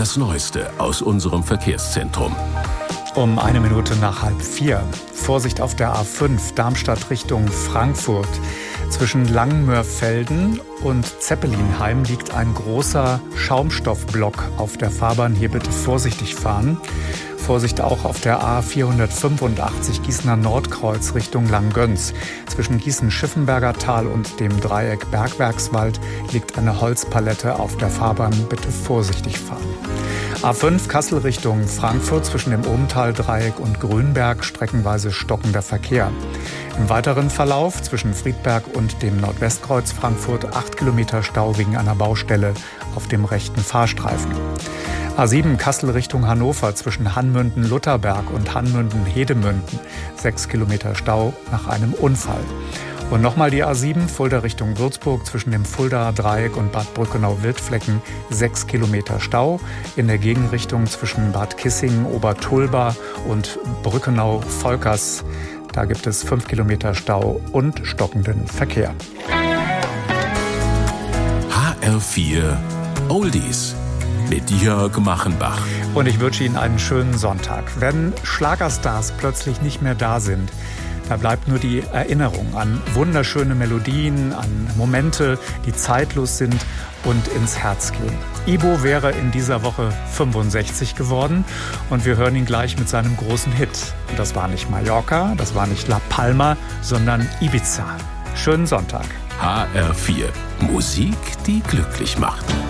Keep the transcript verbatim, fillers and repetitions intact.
das Neueste aus unserem Verkehrszentrum. Um eine Minute nach halb vier. Vorsicht auf der A fünf, Darmstadt Richtung Frankfurt. Zwischen Langenmörfelden und Zeppelinheim liegt ein großer Schaumstoffblock auf der Fahrbahn. Hier bitte vorsichtig fahren. Vorsicht auch auf der A vierhundertfünfundachtzig Gießener Nordkreuz Richtung Langgöns. Zwischen Gießen-Schiffenberger Tal und dem Dreieck Bergwerkswald liegt eine Holzpalette auf der Fahrbahn. Bitte vorsichtig fahren. A fünf Kassel Richtung Frankfurt zwischen dem Ohmtal-Dreieck und Grünberg streckenweise stockender Verkehr. Im weiteren Verlauf zwischen Friedberg und dem Nordwestkreuz Frankfurt acht Kilometer Stau wegen einer Baustelle auf dem rechten Fahrstreifen. A sieben Kassel Richtung Hannover zwischen Hanmünden-Lutherberg und Hanmünden-Hedemünden sechs Kilometer Stau nach einem Unfall. Und nochmal die A sieben Fulda Richtung Würzburg zwischen dem Fuldaer Dreieck und Bad Brückenau-Wildflecken sechs Kilometer Stau. In der Gegenrichtung zwischen Bad Kissingen, Obertulba und Brückenau-Volkers, da gibt es fünf Kilometer Stau und stockenden Verkehr. H R vier Oldies mit Jörg Machenbach. Und ich wünsche Ihnen einen schönen Sonntag. Wenn Schlagerstars plötzlich nicht mehr da sind, da bleibt nur die Erinnerung an wunderschöne Melodien, an Momente, die zeitlos sind und ins Herz gehen. Ibo wäre in dieser Woche fünfundsechzig geworden und wir hören ihn gleich mit seinem großen Hit. Und das war nicht Mallorca, das war nicht La Palma, sondern Ibiza. Schönen Sonntag. H R vier Musik, die glücklich macht.